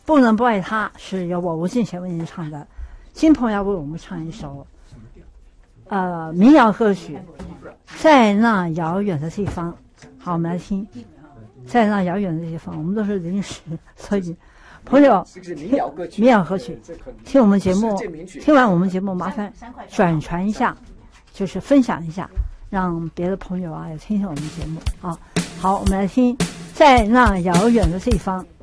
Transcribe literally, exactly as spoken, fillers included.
不能不爱他是由我吴敬贤为您唱的，金鹏要为我们唱一首呃民谣歌曲，在那遥远的地方。好，我们来听，在那遥远的地方，我们都是临时，所以朋友民谣歌曲，民谣歌曲，听我们节目，听完我们节目，麻烦转传一下，就是分享一下，让别的朋友啊也听听我们节目啊。好，我们来听，在那遥远的地方。